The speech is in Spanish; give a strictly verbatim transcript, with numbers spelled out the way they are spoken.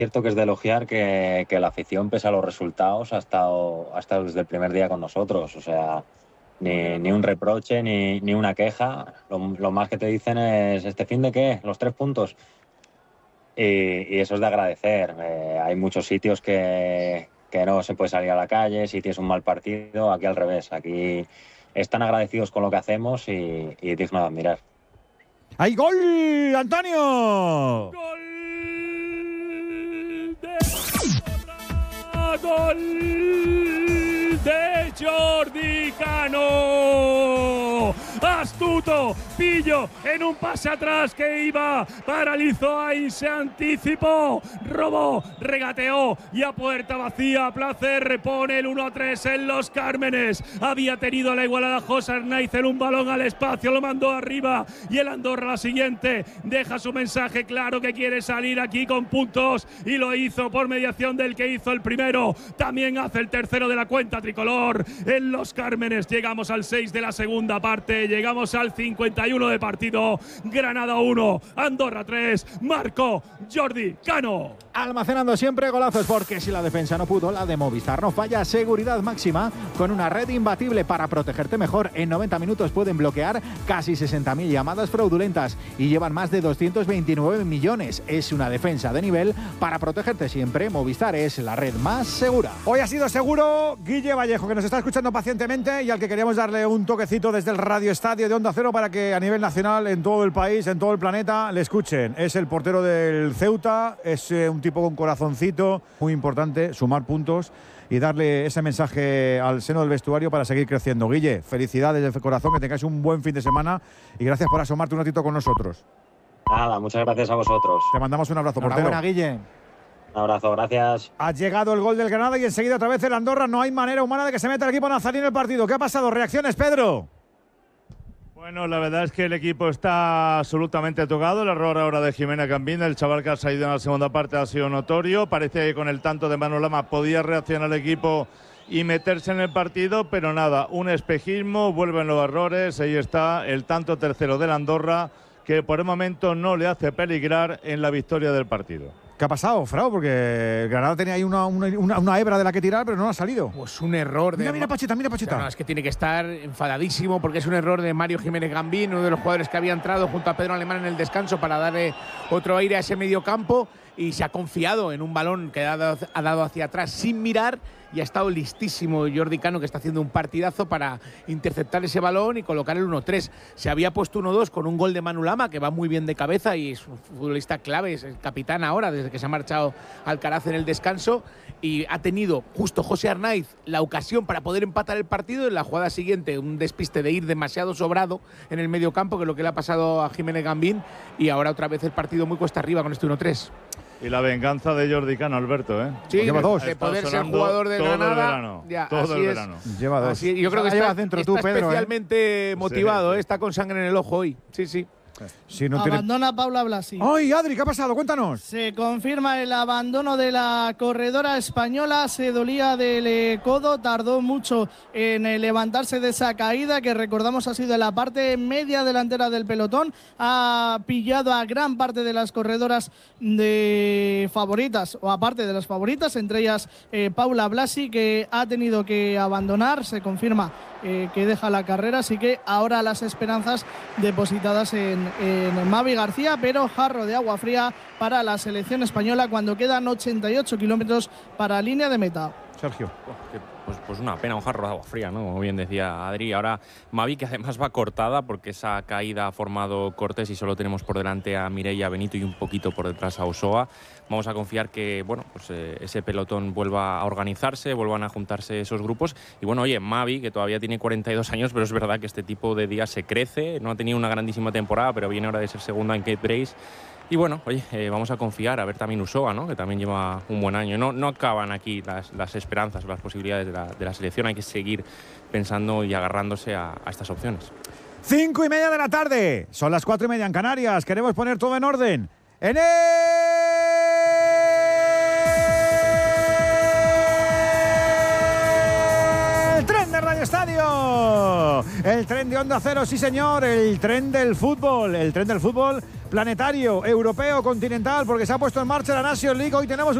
cierto que es de elogiar que, que la afición, pese a los resultados, ha estado, ha estado desde el primer día con nosotros. O sea, ni, ni un reproche, ni, ni una queja. Lo, lo más que te dicen es, ¿este fin de qué? Los tres puntos. Y, y eso es de agradecer. Eh, hay muchos sitios que, que no se puede salir a la calle si tienes un mal partido. Aquí al revés. Aquí están agradecidos con lo que hacemos y, y digno de admirar. ¡Hay gol, Antonio! ¡Gol de ¡Gol de Jordi Cano! Astuto, pillo en un pase atrás que iba, paralizó ahí, se anticipó, robó, regateó y a puerta vacía, a placer, repone el uno a tres en Los Cármenes. Había tenido la igualada José Arnaiz en un balón al espacio, lo mandó arriba y el Andorra la siguiente deja su mensaje claro que quiere salir aquí con puntos y lo hizo por mediación del que hizo el primero. También hace el tercero de la cuenta tricolor en Los Cármenes. Llegamos al seis de la segunda parte. Llegamos al cincuenta y uno de partido. Granada uno, Andorra tres. Marco Jordi Cano. Almacenando siempre golazos, porque si la defensa no pudo, la de Movistar no falla. Seguridad máxima con una red imbatible para protegerte mejor. En noventa minutos pueden bloquear casi sesenta mil llamadas fraudulentas y llevan más de doscientos veintinueve millones. Es una defensa de nivel para protegerte siempre. Movistar es la red más segura. Hoy ha sido seguro Guille Vallejo, que nos está escuchando pacientemente y al que queríamos darle un toquecito desde el Radio Estadio de Onda Cero para que a nivel nacional, en todo el país, en todo el planeta, le escuchen. Es el portero del Ceuta, es eh, un tipo con corazoncito, muy importante, sumar puntos y darle ese mensaje al seno del vestuario para seguir creciendo. Guille, felicidades de corazón, que tengáis un buen fin de semana y gracias por asomarte un ratito con nosotros. Nada, muchas gracias a vosotros. Te mandamos un abrazo, portero. Enhorabuena, Guille. Un abrazo, gracias. Ha llegado el gol del Granada y enseguida otra vez el Andorra. No hay manera humana de que se meta el equipo nazarí en el partido. ¿Qué ha pasado? ¿Reacciones, Pedro? Bueno, la verdad es que el equipo está absolutamente tocado. El error ahora de Jimena Gambín, el chaval que ha salido en la segunda parte, ha sido notorio. Parece que con el tanto de Manu Lama podía reaccionar el equipo y meterse en el partido, pero nada, un espejismo, vuelven los errores. Ahí está el tanto tercero del Andorra, que por el momento no le hace peligrar en la victoria del partido. ¿Qué ha pasado, Frau? Porque el Granada tenía ahí una, una, una hebra de la que tirar, pero no ha salido. Pues un error de… Mira, mira Pacheta, mira Pacheta. No, es que tiene que estar enfadadísimo porque es un error de Mario Jiménez Gambín, uno de los jugadores que había entrado junto a Pedro Alemán en el descanso para darle otro aire a ese medio campo, y se ha confiado en un balón que ha dado, ha dado hacia atrás sin mirar, y ha estado listísimo Jordi Cano, que está haciendo un partidazo para interceptar ese balón y colocar el uno tres. Se había puesto uno dos con un gol de Manu Lama, que va muy bien de cabeza y es un futbolista clave, es el capitán ahora desde que se ha marchado Alcaraz en el descanso, y ha tenido justo José Arnaiz la ocasión para poder empatar el partido. En la jugada siguiente, un despiste de ir demasiado sobrado en el medio campo, que es lo que le ha pasado a Jiménez Gambín, y ahora otra vez el partido muy cuesta arriba con este uno tres. Y la venganza de Jordi Cano, Alberto, ¿eh? Sí, lleva dos. De poder ser jugador de todo Granada. El verano, ya, todo así el es. verano. Lleva dos. Así, yo creo que Llevas está, dentro está tú, Pedro, especialmente ¿eh? motivado, Sí, sí. ¿eh? Está con sangre en el ojo hoy. Sí, sí. Si no tiene… Abandona Paula Blasi. ¡Ay, Adri! ¿Qué ha pasado? Cuéntanos. Se confirma el abandono de la corredora española. Se dolía del eh, codo, tardó mucho en eh, levantarse de esa caída, que recordamos ha sido en la parte media delantera del pelotón. Ha pillado a gran parte de las corredoras de favoritas, o aparte de las favoritas, entre ellas eh, Paula Blasi, que ha tenido que abandonar. Se confirma eh, que deja la carrera, así que ahora las esperanzas depositadas en en Mavi García, pero jarro de agua fría para la selección española cuando quedan ochenta y ocho kilómetros para línea de meta. Sergio. Pues, pues una pena, un jarro de agua fría, ¿no? Como bien decía Adri. Ahora Mavi, que además va cortada porque esa caída ha formado cortes y solo tenemos por delante a Mireia Benito y un poquito por detrás a Ochoa. Vamos a confiar que, bueno, pues eh, ese pelotón vuelva a organizarse, vuelvan a juntarse esos grupos. Y bueno, oye, Mavi, que todavía tiene cuarenta y dos años, pero es verdad que este tipo de días se crece. No ha tenido una grandísima temporada, pero viene ahora de ser segunda en Cape Brace. Y bueno, oye, eh, vamos a confiar, a ver también Usoga, ¿no? Que también lleva un buen año. No, no acaban aquí las, las esperanzas, las posibilidades de la, de la selección. Hay que seguir pensando y agarrándose a, a estas opciones. Cinco y media de la tarde. Son las cuatro y media en Canarias. Queremos poner todo en orden. En el tren de Radio Estadio. El tren de Onda Cero, sí señor. El tren del fútbol. El tren del fútbol planetario, europeo, continental, porque se ha puesto en marcha la Nations League. Hoy tenemos